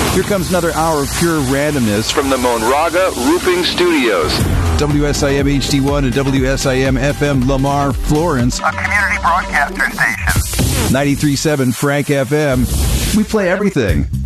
Here comes another hour of pure randomness from the Monraga Roofing Studios. WSIM HD1 and WSIM FM Lamar, Florence. A community broadcaster station. 93.7 Frank FM. We play everything.